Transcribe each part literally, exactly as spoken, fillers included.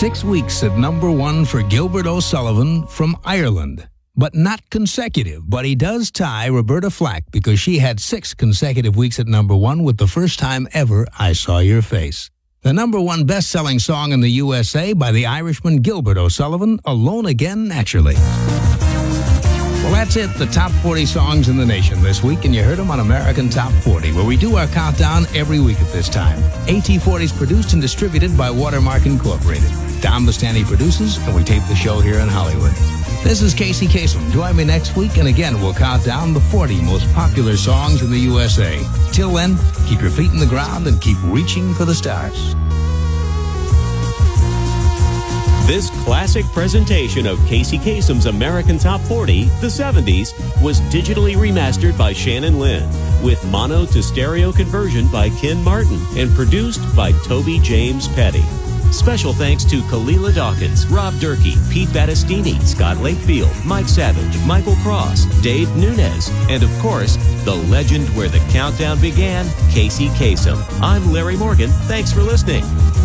Six weeks at number one for Gilbert O'Sullivan from Ireland. But not consecutive. But he does tie Roberta Flack because she had six consecutive weeks at number one with the first time ever I Saw Your Face. The number one best-selling song in the U S A by the Irishman Gilbert O'Sullivan, Alone Again Naturally. Well, that's it, the top forty songs in the nation this week, and you heard them on American Top forty, where we do our countdown every week at this time. A T forty is produced and distributed by Watermark Incorporated. Don Bastani produces, and we tape the show here in Hollywood. This is Casey Kasem. Join me next week, and again, we'll count down the forty most popular songs in the U S A. Till then, keep your feet in the ground and keep reaching for the stars. This classic presentation of Casey Kasem's American Top forty, the seventies, was digitally remastered by Shannon Lynn, with mono to stereo conversion by Ken Martin, and produced by Toby James Petty. Special thanks to Kalila Dawkins, Rob Durkee, Pete Battistini, Scott Lakefield, Mike Savage, Michael Cross, Dave Nunez, and of course, the legend where the countdown began, Casey Kasem. I'm Larry Morgan. Thanks for listening.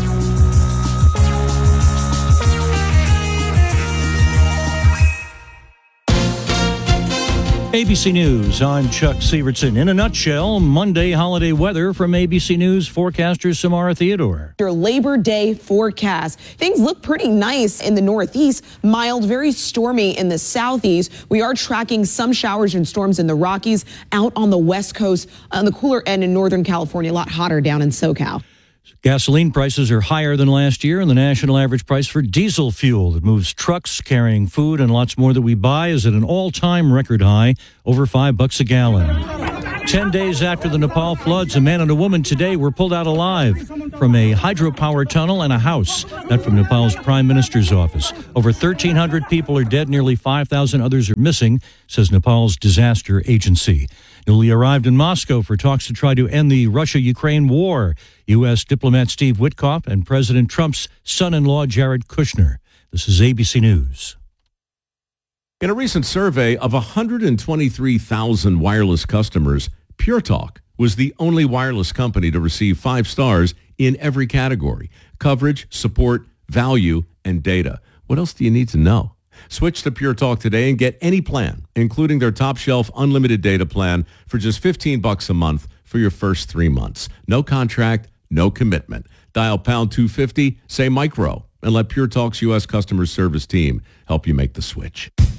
A B C News, I'm Chuck Sievertson. In a nutshell, Monday holiday weather from A B C News forecaster Samara Theodore. Your Labor Day forecast. Things look pretty nice in the northeast, mild, very stormy in the southeast. We are tracking some showers and storms in the Rockies, out on the west coast, on the cooler end in Northern California, a lot hotter down in SoCal. Gasoline prices are higher than last year, and the national average price for diesel fuel that moves trucks carrying food and lots more that we buy is at an all-time record high, over five bucks a gallon. Ten days after the Nepal floods, a man and a woman today were pulled out alive from a hydropower tunnel and a house. That from Nepal's prime minister's office. Over thirteen hundred people are dead, nearly five thousand others are missing, says Nepal's disaster agency. Newly arrived in Moscow for talks to try to end the Russia-Ukraine war, U S diplomat Steve Witkoff and President Trump's son-in-law Jared Kushner. This is A B C News. In a recent survey of one hundred twenty-three thousand wireless customers, Pure Talk was the only wireless company to receive five stars in every category: coverage, support, value, and data. What else do you need to know? Switch to Pure Talk today and get any plan, including their top shelf unlimited data plan, for just fifteen bucks a month for your first three months. No contract, no commitment. Dial pound two fifty, say micro, and let Pure Talk's U S customer service team help you make the switch.